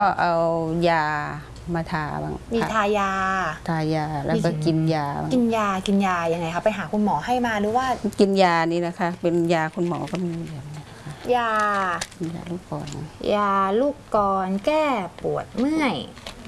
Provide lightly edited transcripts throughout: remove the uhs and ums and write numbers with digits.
ก็เอายามาทาบ้างมีทายาแล้วก็กินยายังไงคะไปหาคุณหมอให้มาหรือว่ากินยานี่นะคะเป็นยาคุณหมอก็มียาลูกกรอนแก้ปวดเมื่อย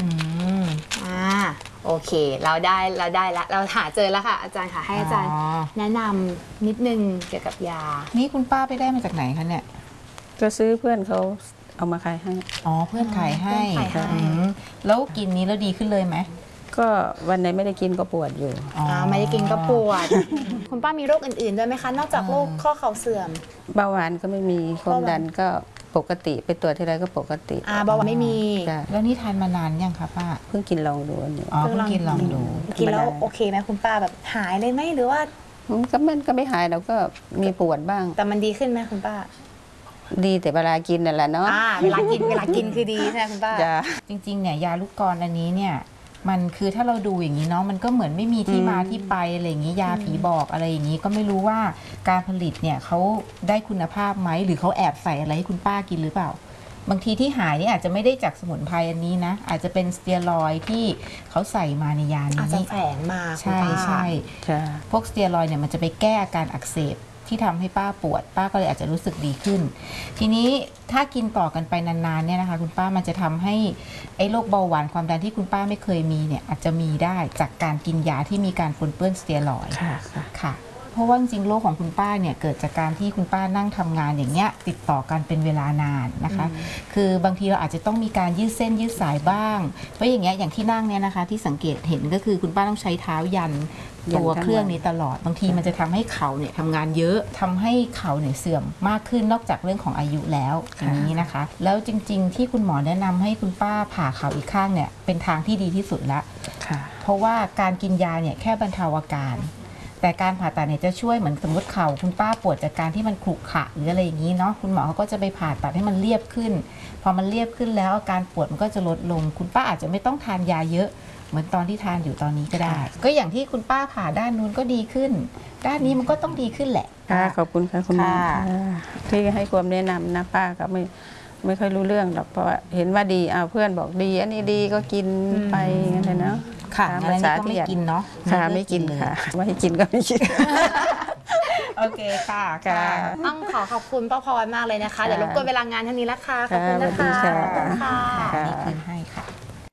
โอเคเราได้ละเราหาเจอแล้วค่ะอาจารย์ค่ะให้อาจารย์แนะนำนิดนึงเกี่ยวกับยานี่คุณป้าไปได้มาจากไหนคะเนี่ยก็ซื้อเพื่อนเขาเอามาขายให้เพื่อนขายให้แล้วกินนี้แล้วดีขึ้นเลยไหมก็วันไหนไม่ได้กินก็ปวดอยู่ไม่ได้กินก็ปวดคุณป้ามีโรคอื่นๆด้วยไหมคะนอกจากโรคข้อเข่าเสื่อมเบาหวานก็ไม่มีความดันก็ปกติไปตรวจที่ไรก็ปกติเบาหวานไม่มีแล้วนี่ทานมานานยังคะป้าเพิ่งกินลองดูนี่เพิ่งกินลองดูกินแล้วโอเคไหมคุณป้าแบบหายเลยไหมหรือว่ามันก็ไม่หายเราก็มีปวดบ้างแต่มันดีขึ้นไหมคุณป้าดีแต่เวลากินนั่นแหละเนาะเวลากินคือดีใช่ไหมคุณป้าจริงๆเนี่ยยาลูกกรอนอันนี้เนี่ยมันคือถ้าเราดูอย่างนี้เนาะมันก็เหมือนไม่มีที่มาที่ไปอะไรอย่างนี้ยาผีบอกอะไรอย่างนี้ก็ไม่รู้ว่าการผลิตเนี่ยเขาได้คุณภาพไหมหรือเขาแอบใส่อะไรให้คุณป้ากินหรือเปล่าบางทีที่หายนี่อาจจะไม่ได้จากสมุนไพรอันนี้นะอาจจะเป็นสเตียรอยด์ที่เขาใส่มาในยานี้อาจจะแฝงมาใช่พวกสเตียรอยด์เนี่ยมันจะไปแก้อาการอักเสบที่ทำให้ป้าปวดป้าก็เลยอาจจะรู้สึกดีขึ้นทีนี้ถ้ากินต่อกันไปนานๆเนี่ยนะคะคุณป้ามันจะทำให้ไอ้โรคเบาหวานความดันที่คุณป้าไม่เคยมีเนี่ยอาจจะมีได้จากการกินยาที่มีการปนเปื้อนสเตียรอยด์ค่ะเพราะว่าจริงๆโรคของคุณป้าเนี่ยเกิดจากการที่คุณป้านั่งทำงานอย่างเงี้ยติดต่อกันเป็นเวลานานนะคะคือบางทีเราอาจจะต้องมีการยืดเส้นยืดสายบ้างเพราะอย่างเงี้ยอย่างที่นั่งเนี่ยนะคะที่สังเกตเห็นก็คือคุณป้าต้องใช้เท้ายันตัวเครื่องนี้ตลอดบางทีมันจะทำให้เข่าเนี่ยทำงานเยอะทำให้เข่าเนี่ยเสื่อมมากขึ้นนอกจากเรื่องของอายุแล้วอย่างนี้นะคะแล้วจริงๆที่คุณหมอแนะนำให้คุณป้าผ่าเข่าอีกข้างเนี่ยเป็นทางที่ดีที่สุดละเพราะว่าการกินยาเนี่ยแค่บรรเทาอาการแต่การผ่าตัดเนี่ยจะช่วยเหมือนสมมติเข่าคุณป้าปวดจากการที่มันขรุขระหรืออะไรอย่างนี้เนาะคุณหมอเขาก็จะไปผ่าตัดให้มันเรียบขึ้นพอมันเรียบขึ้นแล้วอาการปวดมันก็จะลดลงคุณป้าอาจจะไม่ต้องทานยาเยอะเหมือนตอนที่ทานอยู่ตอนนี้ก็ได้ก็อย่างที่คุณป้าผ่าด้านนู้นก็ดีขึ้นด้านนี้มันก็ต้องดีขึ้นแหละค่ะขอบคุณค่ะคุณหมอที่ให้ความแนะนำนะป้าก็ไม่ค่อยรู้เรื่องหรอกเพราะเห็นว่าดีเพื่อนบอกดีอันนี้ดีก็กินไปงั้นเลยเนาะค่ะภาษาที่กินเนาะค่ะไม่กินค่ะไม่ให้กินก็ไม่กินโอเคค่ะต้องขอบคุณป้าพรมากเลยนะคะเดี๋ยวรบกวนเวลางานเท่านี้ละค่ะขอบคุณนะคะขอบคุณค่ะนี่คืนให้ค่ะ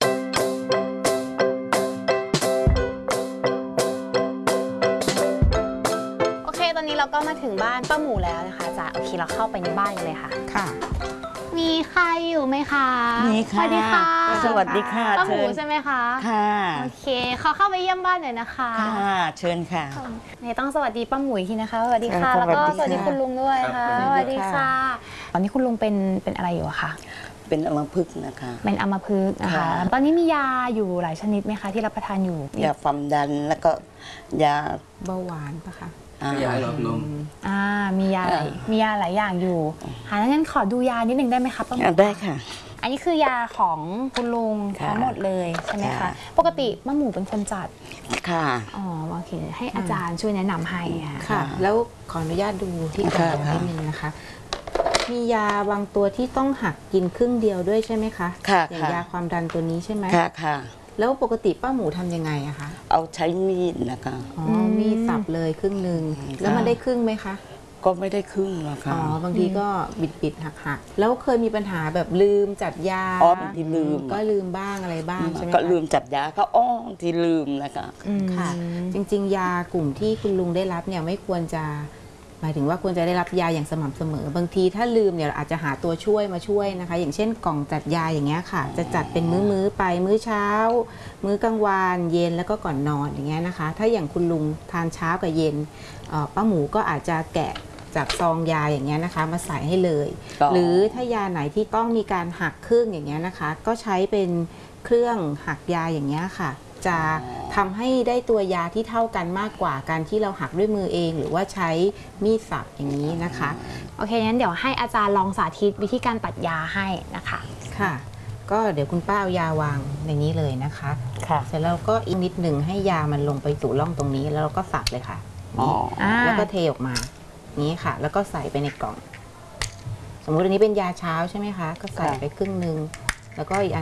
โอเคตอนนี้เราก็มาถึงบ้านป้าหมูแล้วนะคะจ้ะโอเคเราเข้าไปในบ้านกันเลยค่ะค่ะมีใครอยู่ไหมคะมีค่ะสวัสดีค่ะสวัสดีค่ะป้าหมูใช่ไหมคะค่ะโอเคเขาเข้าไปเยี่ยมบ้านหน่อยนะคะค่ะเชิญค่ะเนี่ยต้องสวัสดีป้าหมูทีนะคะสวัสดีค่ะแล้วก็สวัสดีคุณลุงด้วยค่ะสวัสดีค่ะตอนนี้คุณลุงเป็นอะไรอยู่อะคะเป็นอัมพฤกษ์นะคะเป็นอัมพฤกษ์นะคะตอนนี้มียาอยู่หลายชนิดไหมคะที่รับประทานอยู่ยาความดันแล้วก็ยาเบาหวานปะคะยาหลอดลมมียาหลายอย่างอยู่งั้นขอดูยานิดนึงได้ไหมคะป้าหมูได้ค่ะอันนี้คือยาของคุณลุงทั้งหมดเลยใช่ไหมคะปกติป้าหมูเป็นคนจัดค่ะโอเคให้อาจารย์ช่วยแนะนำให้ค่ะแล้วขออนุญาตดูที่กล่องนิดนึงนะคะมียาบางตัวที่ต้องหักกินครึ่งเดียวด้วยใช่ไหมคะค่ะอย่างยาความดันตัวนี้ใช่ไหมค่ะแล้วปกติป้าหมูทำยังไงอะคะเอาใช้มีดนะคะมีดสับเลยครึ่งหนึ่งแล้วมันได้ครึ่งไหมคะก็ไม่ได้ครึ่งหรอกค่ะบางทีก็บิดหักแล้วเคยมีปัญหาแบบลืมจัดยาบางทีลืมก็ลืมบ้างอะไรบ้างใช่ไหมก็ลืมจัดยาก็ที่ลืมนะคะค่ะจริงๆยากลุ่มที่คุณลุงได้รับเนี่ยไม่ควรจะหมายถึงว่าควรจะได้รับยาอย่างสม่ำเสมอบางทีถ้าลืมเนี่ยอาจจะหาตัวช่วยมาช่วยนะคะอย่างเช่นกล่องจัดยาอย่างเงี้ยค่ะจะจัดเป็นมื้อไปมื้อเช้ามื้อกลางวันเย็นแล้วก็ก่อนนอนอย่างเงี้ยนะคะถ้าอย่างคุณลุงทานเช้ากับเย็นป้าหมูก็อาจจะแกะจากซองยาอย่างเงี้ยนะคะมาใส่ให้เลยหรือถ้ายาไหนที่ต้องมีการหักครึ่งอย่างเงี้ยนะคะก็ใช้เป็นเครื่องหักยาอย่างเงี้ยค่ะจะทำให้ได้ตัวยาที่เท่ากันมากกว่าการที่เราหักด้วยมือเองหรือว่าใช้มีดสับอย่างนี้นะคะโอเคงั้นเดี๋ยวให้อาจารย์ลองสาธิตวิธีการตัดยาให้นะคะค่ะก็เดี๋ยวคุณป้าเอายาวางในนี้เลยนะคะค่ะเสร็จแล้วก็อีกนิดหนึ่งให้ยามันลงไปสู่ร่องตรงนี้แล้วเราก็สับเลยค่ะแล้วก็เทออกมานี้ค่ะแล้วก็ใส่ไปในกล่องสมมุติอันนี้เป็นยาเช้าใช่ไหมคะก็ใส่ไปครึ่งหนึ่งแล้วก็อีกอัน